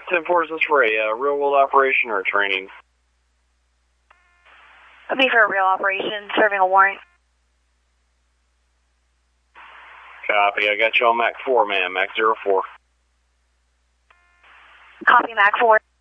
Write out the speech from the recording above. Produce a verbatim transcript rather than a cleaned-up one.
ten four, is this for a uh, real-world operation or a training? It'll be for a real operation, serving a warrant. Copy, I got you on Mac four, man, Mac zero four. Copy, Mac four.